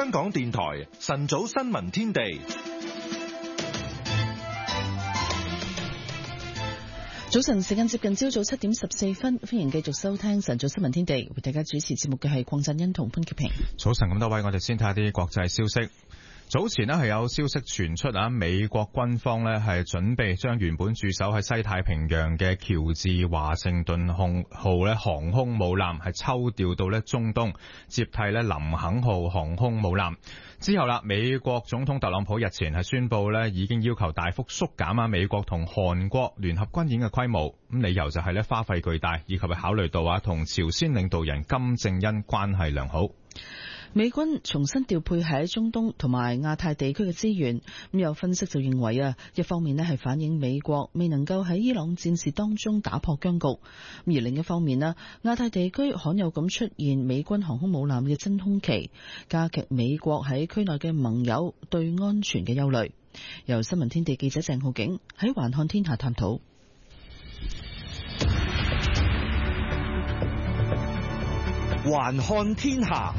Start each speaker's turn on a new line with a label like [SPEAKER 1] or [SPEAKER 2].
[SPEAKER 1] 香港電台晨早新聞天地。
[SPEAKER 2] 早晨時間接近朝早7點14分，歡迎繼續收聽晨早新聞天地，為大家主持節目嘅係鄺振欣同潘潔平。
[SPEAKER 3] 早晨咁多位，我哋先睇下啲國際消息。早前係有消息傳出美國軍方係準備將原本駐守喺西太平洋嘅喬治華盛頓號航空母艦係抽調到中東，接替林肯號航空母艦。之後美國總統特朗普日前係宣布已經要求大幅縮減美國同韓國聯合軍演嘅規模，咁理由就係花費巨大，以及係考慮到同朝鮮領導人金正恩關係良好。
[SPEAKER 2] 美軍重新調配喺中東同埋亞太地區嘅資源，咁有分析就認為一方面係反映美國未能夠喺伊朗戰事當中打破僵局，而另一方面亞太地區罕有咁出現美軍航空母艦嘅真空期，加劇美國喺區內嘅盟友對安全嘅憂慮。由新聞天地記者鄭浩景喺環看天下探討。
[SPEAKER 4] 環看天下。